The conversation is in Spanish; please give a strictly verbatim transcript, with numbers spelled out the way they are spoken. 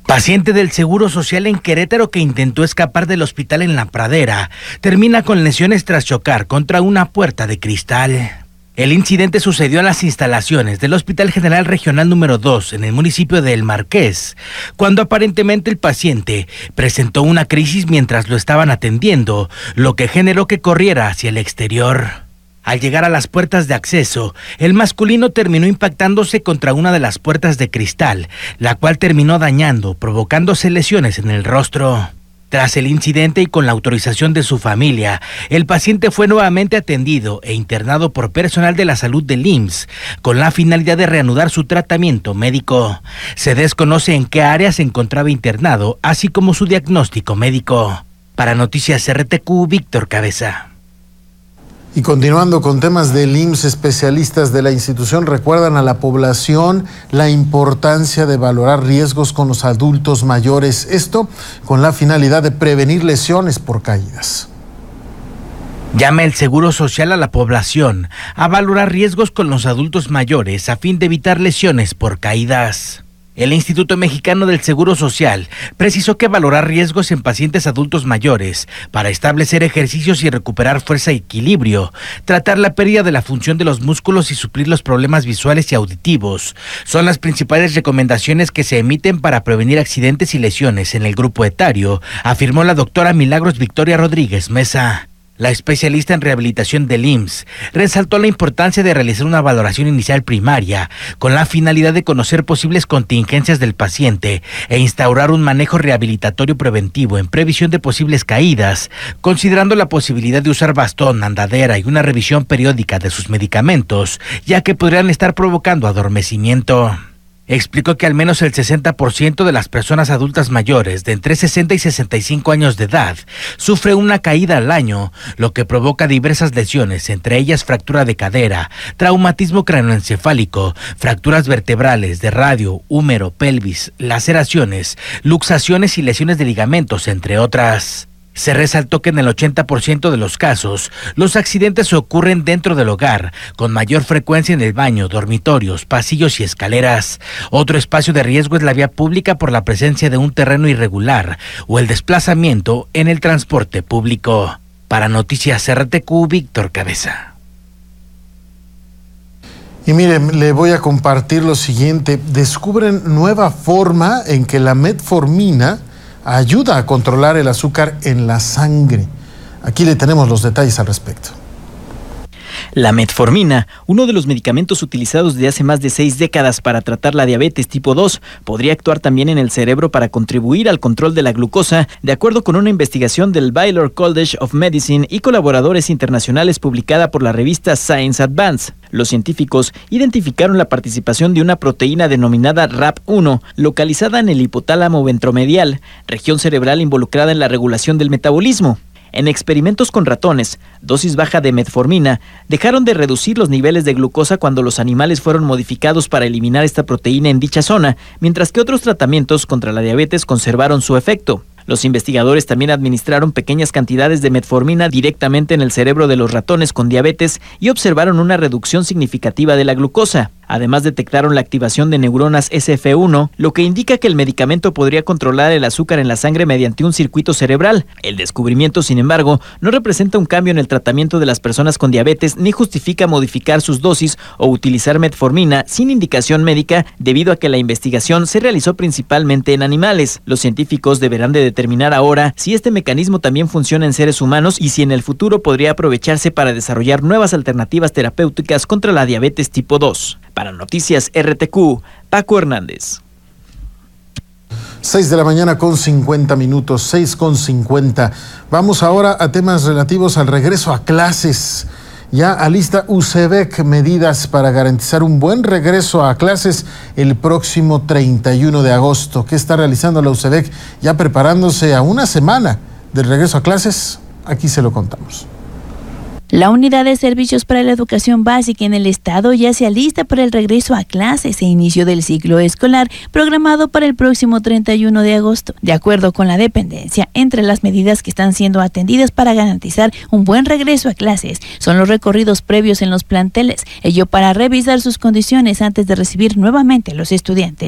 Paciente del Seguro Social en Querétaro que intentó escapar del hospital en La Pradera, termina con lesiones tras chocar contra una puerta de cristal. El incidente sucedió en las instalaciones del Hospital General Regional número dos en el municipio de El Marqués, cuando aparentemente el paciente presentó una crisis mientras lo estaban atendiendo, lo que generó que corriera hacia el exterior. Al llegar a las puertas de acceso, el masculino terminó impactándose contra una de las puertas de cristal, la cual terminó dañando, provocándose lesiones en el rostro. Tras el incidente y con la autorización de su familia, el paciente fue nuevamente atendido e internado por personal de la salud del I M S S, con la finalidad de reanudar su tratamiento médico. Se desconoce en qué área se encontraba internado, así como su diagnóstico médico. Para Noticias R T Q, Víctor Cabeza. Y continuando con temas del I M S S, especialistas de la institución recuerdan a la población la importancia de valorar riesgos con los adultos mayores, esto con la finalidad de prevenir lesiones por caídas. Llama el Seguro Social a la población a valorar riesgos con los adultos mayores a fin de evitar lesiones por caídas. El Instituto Mexicano del Seguro Social precisó que valorar riesgos en pacientes adultos mayores para establecer ejercicios y recuperar fuerza y equilibrio, tratar la pérdida de la función de los músculos y suplir los problemas visuales y auditivos son las principales recomendaciones que se emiten para prevenir accidentes y lesiones en el grupo etario, afirmó la doctora Milagros Victoria Rodríguez Mesa. La especialista en rehabilitación del I M S S resaltó la importancia de realizar una valoración inicial primaria con la finalidad de conocer posibles contingencias del paciente e instaurar un manejo rehabilitatorio preventivo en previsión de posibles caídas, considerando la posibilidad de usar bastón, andadera y una revisión periódica de sus medicamentos, ya que podrían estar provocando adormecimiento. Explicó que al menos el sesenta por ciento de las personas adultas mayores de entre sesenta y sesenta y cinco años de edad sufre una caída al año, lo que provoca diversas lesiones, entre ellas fractura de cadera, traumatismo craneoencefálico, fracturas vertebrales de radio, húmero, pelvis, laceraciones, luxaciones y lesiones de ligamentos, entre otras. Se resaltó que en el ochenta por ciento de los casos, los accidentes ocurren dentro del hogar, con mayor frecuencia en el baño, dormitorios, pasillos y escaleras. Otro espacio de riesgo es la vía pública por la presencia de un terreno irregular o el desplazamiento en el transporte público. Para Noticias R T Q, Víctor Cabeza. Y miren, le voy a compartir lo siguiente. Descubren nueva forma en que la metformina ayuda a controlar el azúcar en la sangre. Aquí le tenemos los detalles al respecto. La metformina, uno de los medicamentos utilizados desde hace más de seis décadas para tratar la diabetes tipo dos, podría actuar también en el cerebro para contribuir al control de la glucosa, de acuerdo con una investigación del Baylor College of Medicine y colaboradores internacionales publicada por la revista Science Advance. Los científicos identificaron la participación de una proteína denominada R A P uno, localizada en el hipotálamo ventromedial, región cerebral involucrada en la regulación del metabolismo. En experimentos con ratones, dosis baja de metformina dejaron de reducir los niveles de glucosa cuando los animales fueron modificados para eliminar esta proteína en dicha zona, mientras que otros tratamientos contra la diabetes conservaron su efecto. Los investigadores también administraron pequeñas cantidades de metformina directamente en el cerebro de los ratones con diabetes y observaron una reducción significativa de la glucosa. Además, detectaron la activación de neuronas S F uno, lo que indica que el medicamento podría controlar el azúcar en la sangre mediante un circuito cerebral. El descubrimiento, sin embargo, no representa un cambio en el tratamiento de las personas con diabetes ni justifica modificar sus dosis o utilizar metformina sin indicación médica, debido a que la investigación se realizó principalmente en animales. Los científicos deberán de determinar ahora si este mecanismo también funciona en seres humanos y si en el futuro podría aprovecharse para desarrollar nuevas alternativas terapéuticas contra la diabetes tipo dos. Para Noticias R T Q, Paco Hernández. seis de la mañana con cincuenta minutos, seis con cincuenta. Vamos ahora a temas relativos al regreso a clases. Ya alista U C E B E C medidas para garantizar un buen regreso a clases el próximo treinta y uno de agosto. ¿Qué está realizando la U C E B E C ya preparándose a una semana del regreso a clases? Aquí se lo contamos. La Unidad de Servicios para la Educación Básica en el Estado ya se alista para el regreso a clases e inicio del ciclo escolar programado para el próximo treinta y uno de agosto. De acuerdo con la dependencia, entre las medidas que están siendo atendidas para garantizar un buen regreso a clases son los recorridos previos en los planteles, ello para revisar sus condiciones antes de recibir nuevamente a los estudiantes.